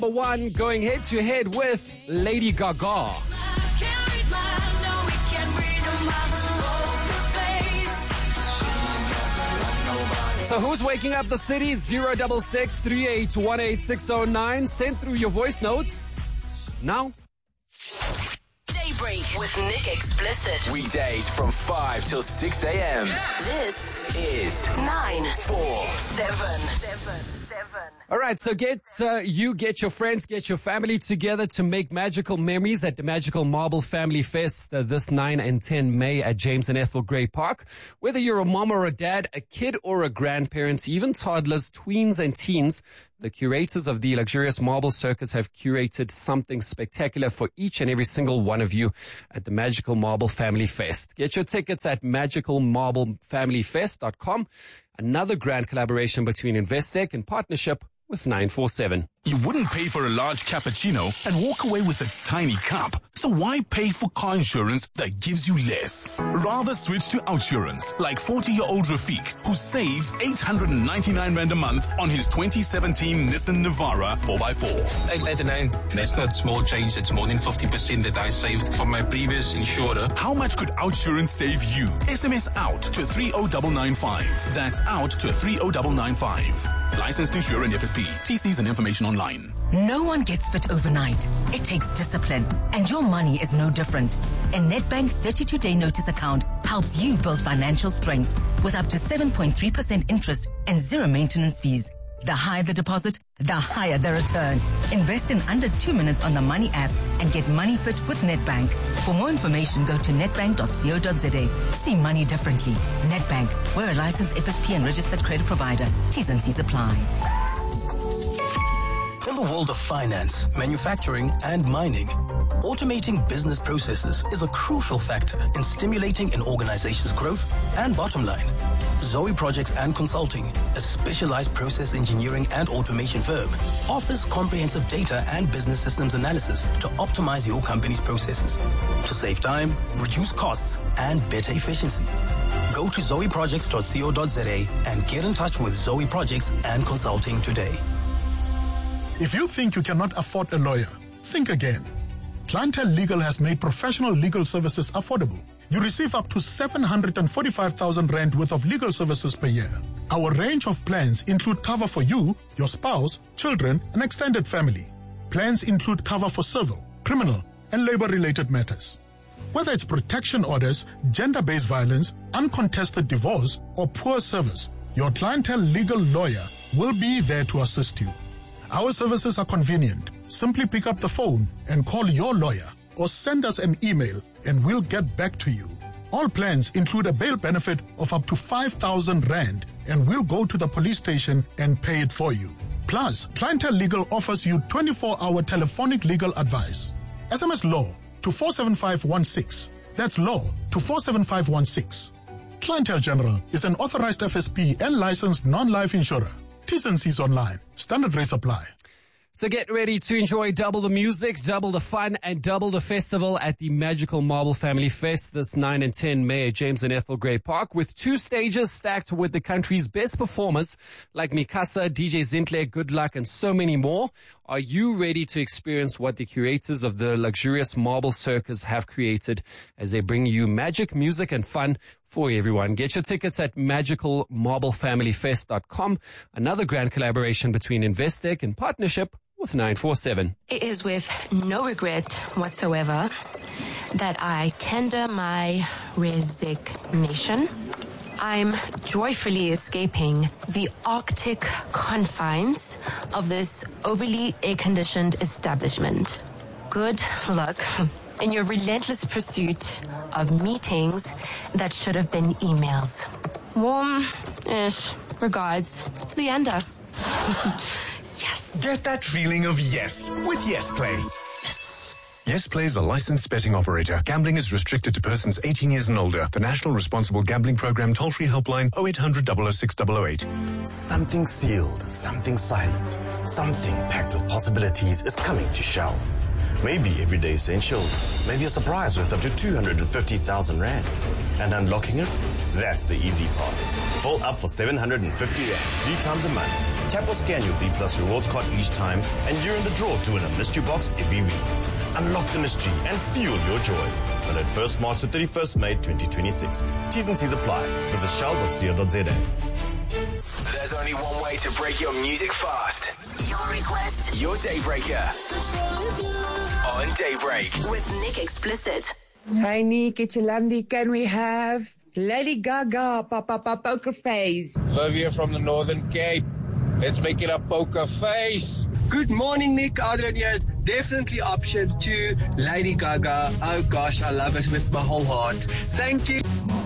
Number one, going head to head with Lady Gaga. So who's waking up the city? 066 3818 609. Send through your voice notes now. Daybreak with Nick Explicit. Weekdays from 5 till 6 a.m. This is 947. All right, so get your friends, get your family together to make magical memories at the Magical Marble Family Fest this 9 and 10 May at James and Ethel Gray Park. Whether you're a mom or a dad, a kid or a grandparent, even toddlers, tweens and teens, the curators of the Luxurious Marble Circus have curated something spectacular for each and every single one of you at the Magical Marble Family Fest. Get your tickets at magicalmarblefamilyfest.com. Another grand collaboration between Investec in partnership with 947. You wouldn't pay for a large cappuccino and walk away with a tiny cup. So why pay for car insurance that gives you less? Rather switch to Outsurance, like 40-year-old Rafiq, who saves 899 Rand a month on his 2017 Nissan Navara 4x4. 899. That's not small change. It's more than 50% that I saved from my previous insurer. How much could Outsurance save you? SMS out to 30995. That's out to 30995. Licensed insurer and FFP. TCs and information online. No one gets fit overnight. It takes discipline, and your money is no different. A Nedbank 32-day notice account helps you build financial strength with up to 7.3% interest and zero maintenance fees. The higher the deposit, the higher the return. Invest in under 2 minutes on the Money app and get money fit with Nedbank. For more information, go to nedbank.co.za. See money differently. Nedbank, we're a licensed FSP and registered credit provider. T's and C's apply. In the world of finance, manufacturing, and mining, automating business processes is a crucial factor in stimulating an organization's growth and bottom line. Zoe Projects and Consulting, a specialized process engineering and automation firm, offers comprehensive data and business systems analysis to optimize your company's processes, to save time, reduce costs, and better efficiency. Go to zoeprojects.co.za and get in touch with Zoe Projects and Consulting today. If you think you cannot afford a lawyer, think again. Clientele Legal has made professional legal services affordable. You receive up to 745,000 Rand worth of legal services per year. Our range of plans include cover for you, your spouse, children, and extended family. Plans include cover for civil, criminal, and labor-related matters. Whether it's protection orders, gender-based violence, uncontested divorce, or poor service, your Clientele Legal lawyer will be there to assist you. Our services are convenient. Simply pick up the phone and call your lawyer or send us an email and we'll get back to you. All plans include a bail benefit of up to 5,000 Rand and we'll go to the police station and pay it for you. Plus, Clientele Legal offers you 24-hour telephonic legal advice. SMS LAW to 47516. That's LAW to 47516. Clientele General is an authorized FSP and licensed non-life insurer. T's and C's online. Standard rates apply. So get ready to enjoy double the music, double the fun, and double the festival at the Magical Marble Family Fest this 9 and 10 May at James and Ethel Gray Park, with 2 stages stacked with the country's best performers like Mikasa, DJ Zintle, Good Luck, and so many more. Are you ready to experience what the curators of the Luxurious Marble Circus have created as they bring you magic, music, and fun for everyone? Get your tickets at magicalmarblefamilyfest.com. Another grand collaboration between Investec in partnership with 947. It is with no regret whatsoever that I tender my resignation. I'm joyfully escaping the Arctic confines of this overly air-conditioned establishment. Good luck in your relentless pursuit of meetings that should have been emails. Warm-ish regards, Leander. Yes. Get that feeling of yes with Yes Play. Yes. Yes Play is a licensed betting operator. Gambling is restricted to persons 18 years and older. The National Responsible Gambling Program toll-free helpline 0800 006 008. Something sealed, something silent, something packed with possibilities is coming to Shell. Maybe everyday essentials, maybe a surprise worth up to 250,000 Rand. And unlocking it? That's the easy part. Full up for 750 Rand, 3 times a month. Tap or scan your V Plus rewards card each time, and you're in the draw to win a mystery box every week. Unlock the mystery and fuel your joy. Valid 1st March to 31st May 2026. T's and C's apply. Visit shell.co.za. There's only one way to break your music fast. Your request. Your Daybreaker. On Daybreak. With Nick Explicit. Hey Nick, it's Yolandi. Can we have Lady Gaga, Poker Face? Vivian from the Northern Cape. Let's make it a poker face. Good morning, Nick. Adrian here. Definitely option 2, Lady Gaga. Oh gosh, I love her with my whole heart. Thank you.